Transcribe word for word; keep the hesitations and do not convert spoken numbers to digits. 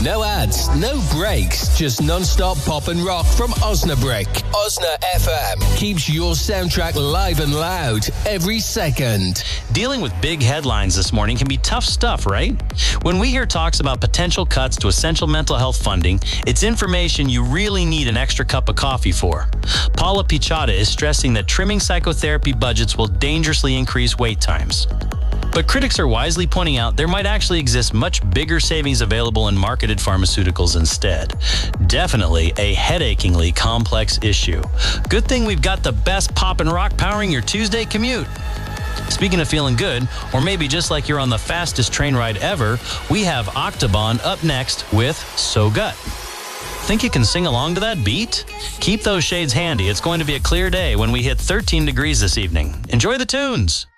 No ads, no breaks, just non-stop pop and rock from Osnabrück. Osna F M keeps your soundtrack live and loud every second. Dealing with big headlines this morning can be tough stuff, right? When we hear talks about potential cuts to essential mental health funding, it's information you really need an extra cup of coffee for. Paula Pichata is stressing that trimming psychotherapy budgets will dangerously increase wait times. But critics are wisely pointing out there might actually exist much bigger savings available in marketed pharmaceuticals instead. Definitely a headacheingly complex issue. Good thing we've got the best pop and rock powering your Tuesday commute. Speaking of feeling good, or maybe just like you're on the fastest train ride ever, we have Octobahn up next with So Gut. Think you can sing along to that beat? Keep those shades handy. It's going to be a clear day when we hit thirteen degrees this evening. Enjoy the tunes.